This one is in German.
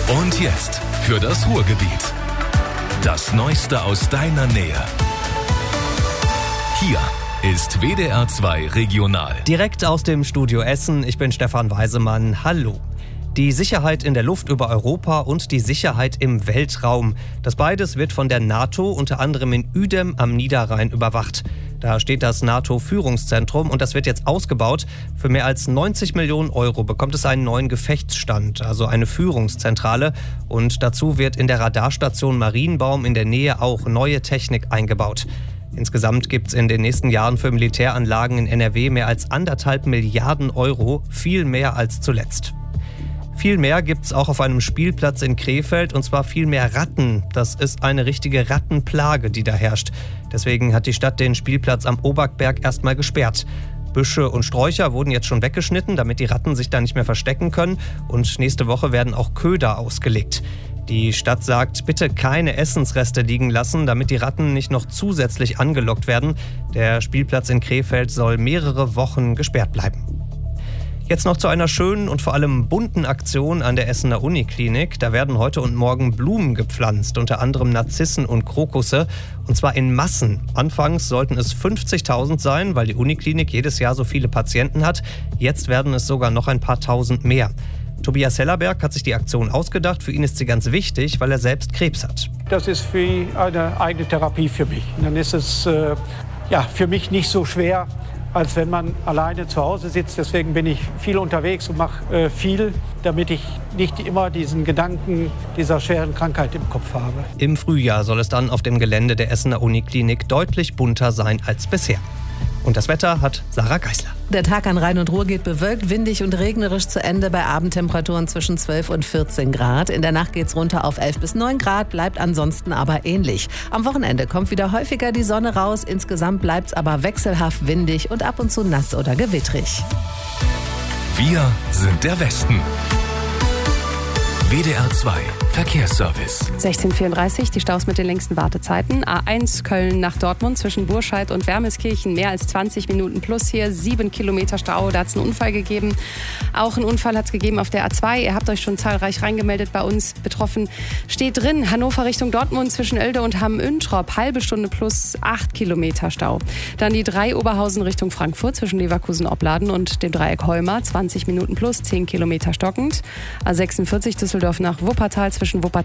Und jetzt für das Ruhrgebiet. Das Neueste aus deiner Nähe. Hier ist WDR 2 Regional. Direkt aus dem Studio Essen, ich bin Stefan Weisemann. Hallo. Die Sicherheit in der Luft über Europa und die Sicherheit im Weltraum. Das beides wird von der NATO unter anderem in Uedem am Niederrhein überwacht. Da steht das NATO-Führungszentrum und das wird jetzt ausgebaut. Für mehr als 90 Millionen Euro bekommt es einen neuen Gefechtsstand, also eine Führungszentrale. Und dazu wird in der Radarstation Marienbaum in der Nähe auch neue Technik eingebaut. Insgesamt gibt es in den nächsten Jahren für Militäranlagen in NRW mehr als 1,5 Milliarden Euro, viel mehr als zuletzt. Viel mehr gibt es auch auf einem Spielplatz in Krefeld, und zwar viel mehr Ratten. Das ist eine richtige Rattenplage, die da herrscht. Deswegen hat die Stadt den Spielplatz am Oberberg erstmal gesperrt. Büsche und Sträucher wurden jetzt schon weggeschnitten, damit die Ratten sich da nicht mehr verstecken können. Und nächste Woche werden auch Köder ausgelegt. Die Stadt sagt, bitte keine Essensreste liegen lassen, damit die Ratten nicht noch zusätzlich angelockt werden. Der Spielplatz in Krefeld soll mehrere Wochen gesperrt bleiben. Jetzt noch zu einer schönen und vor allem bunten Aktion an der Essener Uniklinik. Da werden heute und morgen Blumen gepflanzt, unter anderem Narzissen und Krokusse, und zwar in Massen. Anfangs sollten es 50.000 sein, weil die Uniklinik jedes Jahr so viele Patienten hat. Jetzt werden es sogar noch ein paar tausend mehr. Tobias Hellerberg hat sich die Aktion ausgedacht. Für ihn ist sie ganz wichtig, weil er selbst Krebs hat. Das ist wie eine eigene Therapie für mich. Und dann ist es für mich nicht so schwer, als wenn man alleine zu Hause sitzt. Deswegen bin ich viel unterwegs und mache viel, damit ich nicht immer diesen Gedanken dieser schweren Krankheit im Kopf habe. Im Frühjahr soll es dann auf dem Gelände der Essener Uniklinik deutlich bunter sein als bisher. Und das Wetter hat Sarah Geisler. Der Tag an Rhein und Ruhr geht bewölkt, windig und regnerisch zu Ende bei Abendtemperaturen zwischen 12 und 14 Grad. In der Nacht geht's runter auf 11 bis 9 Grad, bleibt ansonsten aber ähnlich. Am Wochenende kommt wieder häufiger die Sonne raus. Insgesamt bleibt's aber wechselhaft windig und ab und zu nass oder gewittrig. Wir sind der Westen. WDR 2 Verkehrsservice. 16:34, die Staus mit den längsten Wartezeiten. A1 Köln nach Dortmund zwischen Burscheid und Wermelskirchen. Mehr als 20 Minuten plus hier. 7 Kilometer Stau, da hat es einen Unfall gegeben. Auch einen Unfall hat es gegeben auf der A2. Ihr habt euch schon zahlreich reingemeldet bei uns. Betroffen steht drin. Hannover Richtung Dortmund zwischen Oelde und Hamm-Üntrop. Halbe Stunde plus 8 Kilometer Stau. Dann die 3 Oberhausen Richtung Frankfurt zwischen Leverkusen-Opladen und dem Dreieck Heuma. 20 Minuten plus 10 Kilometer stockend. A46 Düsseldorf nach Wuppertal zwischen Wuppertal